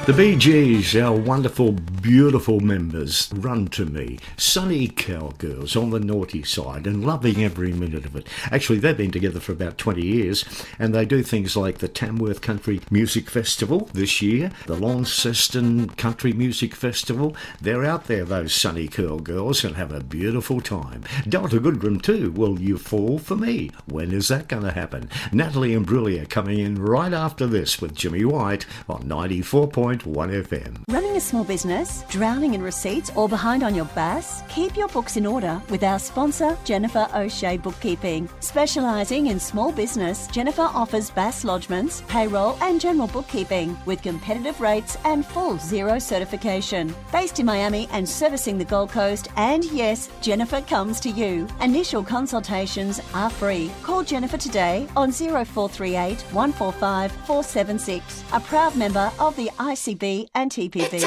The Bee Gees, our wonderful, beautiful members, Run to Me. Sunny cowgirls on the naughty side and loving every minute of it. Actually, they've been together for about 20 years and they do things like the Tamworth Country Music Festival this year, the Launceston Country Music Festival. They're out there, those Sunny cowgirls, and have a beautiful time. Delta Goodrem too. Will you fall for me? When is that going to happen? Natalie and Brulia coming in right after this with Jimmy White on 94.1 FM. Running a small business, drowning in receipts or behind on your BAS? Keep your books in order with our sponsor, Jennifer O'Shea Bookkeeping. Specialising in small business, Jennifer offers BAS lodgements, payroll and general bookkeeping with competitive rates and full zero certification. Based in Miami and servicing the Gold Coast, and yes, Jennifer comes to you. Initial consultations are free. Call Jennifer today on 0438 145 476. A proud member of the ICB and TPB.